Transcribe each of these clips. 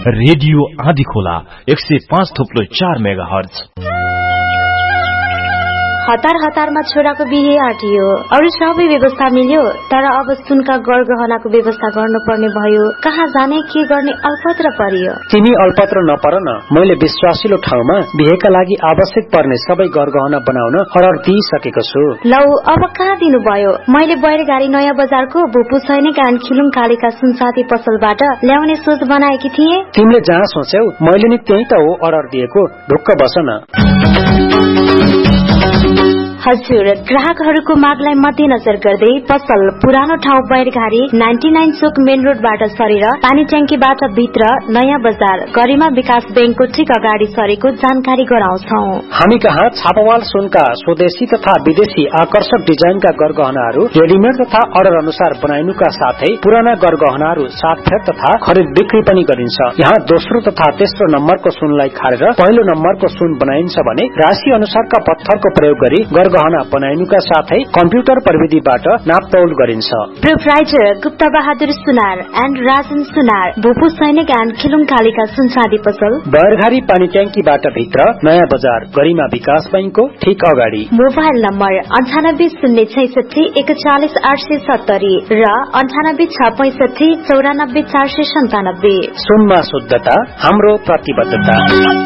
Radio Andhikhola 105.4 megahertz. हतार हतारमा छोराको बिहे आँटियो, अरू सबै व्यवस्था मिल्यो, तर अब सुनका गरगहनाको व्यवस्था गर्नुपर्ने भयो। कहाँ जाने, के गर्ने अल्पत्र परियो। तिमी अल्पत्र नपर न, मैले विश्वासिलो ठाउँमा बिहेका लागि आवश्यक पर्ने सबै गरगहना बनाउन अर्डर दिइसकेको छु। लौ, अब कहाँ दिनुभयो? मैले बैरगाडी नयाँ बजारको भुपु सैनिक एन्ड खिलुङ कालीका सुनसाथी पसलबाट ल्याउने सोच बनाएकी थिए। तिमीले जहाँ सोच्यौ मैले नि त्यही त हो अर्डर दिएको, ढुक्क बस न। हजुर, ग्राहकहरूको मागलाई मध्यनजर गर्दै पसल पुरानो ठाउँ बैरघारी 99 चोक मेन रोडबाट सरेर पानी ट्याङ्कीबाट भित्र नयाँ बजार गरिमा विकास बैंकको ठिक अगाडि सरेको जानकारी गराउँछौ। हामी कहाँ छापावाल सुनका स्वदेशी तथा विदेशी आकर्षक डिजाइनका गरगहनाहरू रेडिमेड तथा अर्डर अनुसार बनाइनुका साथै पुराना गरगहनाहरू साटफेर तथा खरिद बिक्री पनि गरिन्छ। यहाँ दोस्रो तथा तेस्रो नम्बरको सुनलाई खारेर पहिलो नम्बरको सुन बनाइन्छ भने राशि अनुसारका पत्थरको प्रयोग गरी गहना बनाइनुका साथै कम्प्युटर प्रविधिबाट नापतौल गरिन्छ। Proprietor Gupta Bahadur Sunar and Rajan सुनार, भुपु सैनिक एन्ड खिलुङ कालीका सुनसादी पसल बैरघारी पानी ट्याङ्कीबाट भित्र नयाँ बजार गरिमा विकास बैंकको ठीक अगाडि। मोबाइल नम्बर 980661 41870 र 9865 94497। सुनमा शुद्धता हाम्रो प्रतिबद्धता।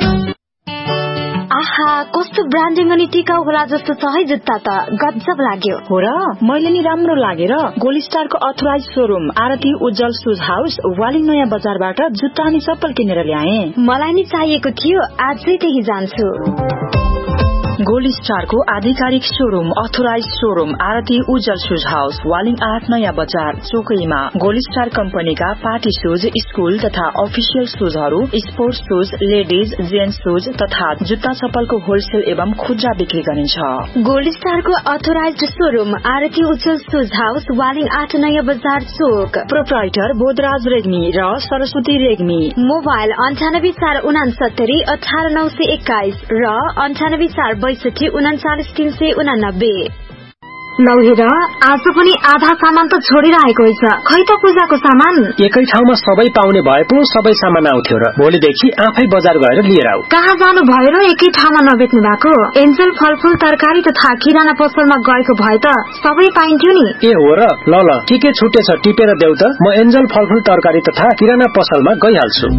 आहा, कस्तो ब्रान्डिङ अनि टिकाउ होला जस्तो छ है जुत्ता त, गजब लाग्यो। हो र, मैले नि राम्रो लागेर गोल्ड स्टारको अथोराइज शोरूम आरती उज्जवल शूज हाउस वालिङ नयाँ बजारबाट जुत्ता अनि चप्पल किनेर ल्याए। मलाई नि चाहिएको थियो, आजै त्यही जान्छु। गोल्ड स्टारको आधिकारिक शोरूम अथोराइज शोरूम आरती उज्जवल शूज हाउस वालिङ 8 नयाँ बजार चोकैमा गोल्ड स्टार कम्पनीका पार्टी शूज, स्कूल तथा official शूजहरू, sports shoes, ladies gents shoes तथा जुत्ता चप्पलको होलसेल एवं खुद्रा बिक्री गरिन्छ। गोल्ड स्टारको अथोराइज शोरूम आरती उज्जवल शूज हाउस वालिङ 8 नयाँ बजार चोक। प्रोप्राइटर बोधराज रेग्मी र सरस्वती रेग्मी। मोबाइल 984669 18921 र 9862 39389। लौ हेर, आज पनि आधा सामान त छोडिरहेको रहेछ। खै त पूजाको सामान एकै ठाउँमा सबै पाउने भए पो सबै सामान आउँथ्यो र भोलिदेखि आफै बजार गएर लिएर आऊ। कहाँ जानु भयो र एकै ठाउँमा नबेच्नु भएको? एन्जल फलफूल तरकारी तथा किराना पसलमा गएको भए त सबै पाइन्थ्यो नि। ए हो र, ल के छुटेछ टिपेर देऊ त, म एन्जल फलफूल तरकारी तथा किराना पसलमा गइहाल्छु।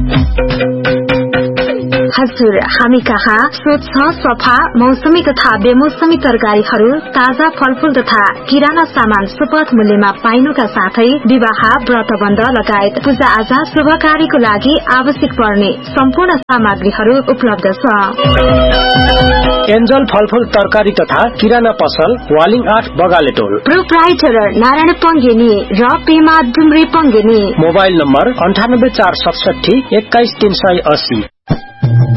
हजुर, हामी कहाँ स्वच्छ, सफा, मौसमी तथा बेमौसमी तरकारीहरू, ताजा फलफूल तथा किराना सामान सुपथ मूल्यमा पाइनुका साथै विवाह, व्रतबन्ध लगायत पूजा आजा शुभ कार्यको लागि आवश्यक पर्ने सम्पूर्ण सामग्रीहरू उपलब्ध छ। एन्जल फलफूल तरकारी तथा किराना पसल वालिङ 8 बगाले टोल। प्रोप्राइटर नारायण पंगेनी र पेमा डुम्रे पंगेनी। Mobile number 98467 21380।